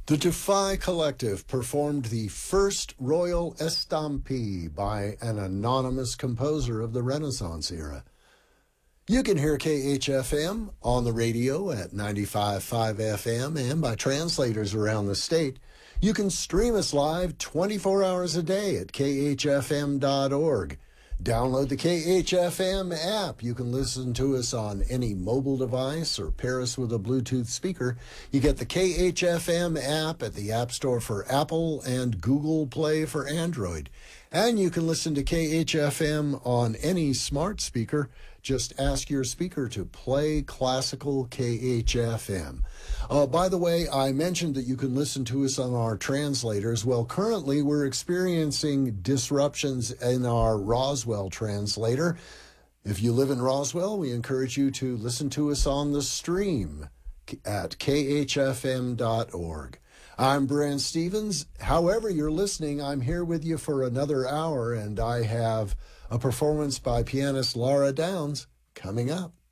The Defy Collective performed the first Royal Estampie by an anonymous composer of the Renaissance era. You can hear KHFM on the radio at 95.5 FM and by translators around the state. You can stream us live 24 hours a day at khfm.org. Download the KHFM app. You can listen to us on any mobile device or pair us with a Bluetooth speaker. You get the KHFM app at the App Store for Apple and Google Play for Android. And you can listen to KHFM on any smart speaker. Just ask your speaker to play classical KHFM. By the way, I mentioned that you can listen to us on our translators. Well, currently we're experiencing disruptions in our Roswell translator. If you live in Roswell, we encourage you to listen to us on the stream at khfm.org. I'm Brent Stevens. However you're listening, I'm here with you for another hour, and I have a performance by pianist Laura Downs coming up.